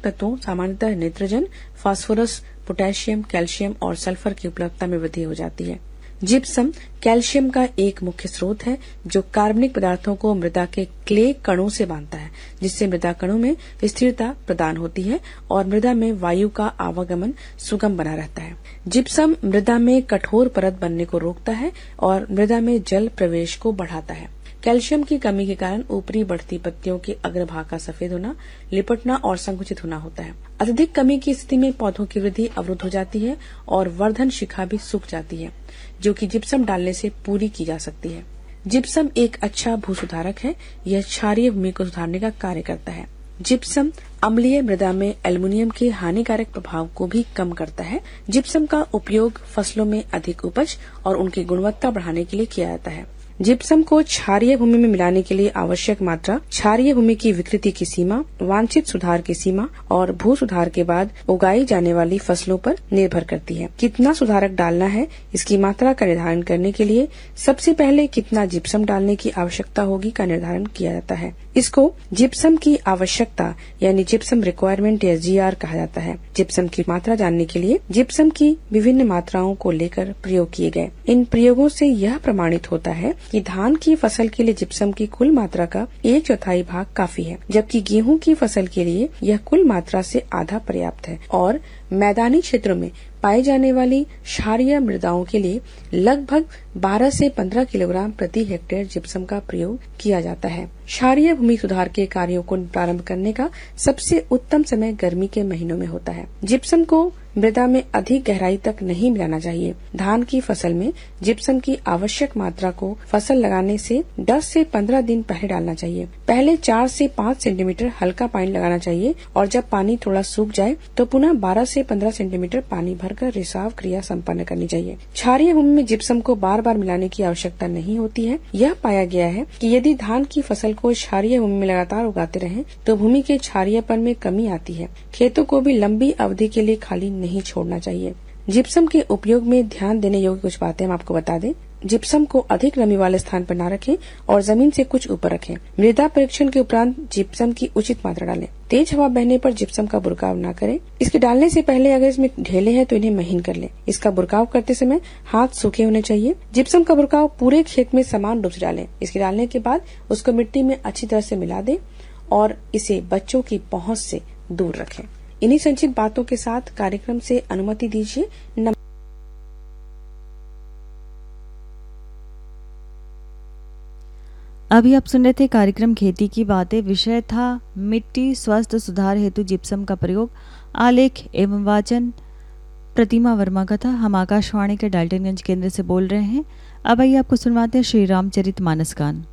तत्वों सामान्यतः nitrogen, phosphorus, potassium, calcium और सल्फर की उपलब्धता में वृद्धि हो जाती है। जिप्सम कैल्शियम का एक मुख्य स्रोत है जो कार्बनिक पदार्थों को मृदा के क्ले कणों से बांधता है, जिससे मृदा कणों में स्थिरता प्रदान होती है और मृदा में वायु का आवागमन सुगम बना रहता है। जिप्सम मृदा में कठोर परत बनने को रोकता है और मृदा में जल प्रवेश को बढ़ाता है। कैल्शियम की कमी के कारण ऊपरी बढ़ती पत्तियों के अग्रभाग का सफेद होना, लिपटना और संकुचित होना होता है। अत्यधिक कमी की स्थिति में पौधों की वृद्धि अवरुद्ध हो जाती है और वर्धन शिखा भी सूख जाती है, जो कि जिप्सम डालने से पूरी की जा सकती है। जिप्सम एक अच्छा भू सुधारक है। यह क्षारीय भूमि को सुधारने का कार्य करता है। जिप्सम अम्लीय मृदा में एल्युमिनियम के हानिकारक प्रभाव को भी कम करता है। जिप्सम का उपयोग फसलों में अधिक उपज और उनकी गुणवत्ता बढ़ाने के लिए किया जाता है। जिप्सम को क्षारीय भूमि में मिलाने के लिए आवश्यक मात्रा क्षारीय भूमि की विकृति की सीमा, वांछित सुधार की सीमा और भू सुधार के बाद उगाई जाने वाली फसलों पर निर्भर करती है। कितना सुधारक डालना है, इसकी मात्रा का निर्धारण करने के लिए सबसे पहले कितना जिप्सम डालने की आवश्यकता होगी का निर्धारण किया जाता है। इसको जिप्सम की आवश्यकता यानी जिप्सम रिक्वायरमेंट या जीआर कहा जाता है। जिप्सम की मात्रा जानने के लिए जिप्सम की विभिन्न मात्राओं को लेकर प्रयोग किए गए। इन प्रयोगों से यह प्रमाणित होता है कि धान की फसल के लिए जिप्सम की कुल मात्रा का 1/4 भाग काफी है, जबकि गेहूं की फसल के लिए यह कुल मात्रा से आधा पर्याप्त है और मैदानी क्षेत्रों में पाई जाने वाली क्षारीय मृदाओं के लिए लगभग 12 से 15 किलोग्राम प्रति हेक्टेयर जिप्सम का प्रयोग किया जाता है। क्षारीय भूमि सुधार के कार्यों को प्रारंभ करने का सबसे उत्तम समय गर्मी के महीनों में होता है। जिप्सम को मृदा में अधिक गहराई तक नहीं मिलाना चाहिए। धान की फसल में जिप्सम की आवश्यक मात्रा को फसल लगाने से 10 से 15 दिन पहले डालना चाहिए। पहले 4 से 5 सेंटीमीटर हल्का पानी लगाना चाहिए और जब पानी थोड़ा सूख जाए तो पुनः 12 से 15 सेंटीमीटर पानी भरकर रिसाव क्रिया संपन्न करनी चाहिए। क्षारीय भूमि में जिप्सम को बार बार मिलाने की आवश्यकता नहीं होती है। यह पाया गया है कि यदि धान की फसल को क्षारीय भूमि में लगातार उगाते रहें तो भूमि के क्षारीयपन में कमी आती है। खेतों को भी लंबी अवधि के लिए खाली नहीं छोड़ना चाहिए। जिप्सम के उपयोग में ध्यान देने योग्य कुछ बातें हम आपको बता दें। जिप्सम को अधिक नमी वाले स्थान पर न रखें और जमीन से कुछ ऊपर रखें। मृदा परीक्षण के उपरांत जिप्सम की उचित मात्रा डालें। तेज हवा बहने पर जिप्सम का बुरकाव न करें। इसके डालने से पहले अगर इसमें ढेले हैं तो इन्हें महीन कर लें। इसका बुरकाव करते समय हाथ सूखे होने चाहिए। जिप्सम का बुरकाव पूरे खेत में समान रूप से डालें। इसके डालने के बाद उसको मिट्टी में अच्छी तरह से मिला दें और इसे बच्चों की पहुंच से दूर रखें। इन्हीं संक्षिप्त बातों के साथ कार्यक्रम से अनुमति दीजिए। अभी आप सुन रहे थे कार्यक्रम खेती की बातें। विषय था मिट्टी स्वास्थ्य सुधार हेतु जिप्सम का प्रयोग। आलेख एवं वाचन प्रतिमा वर्मा का था। हम आकाशवाणी के डाल्टनगंज केंद्र से बोल रहे हैं। अब आइए आपको सुनवाते हैं श्री रामचरित मानस गान।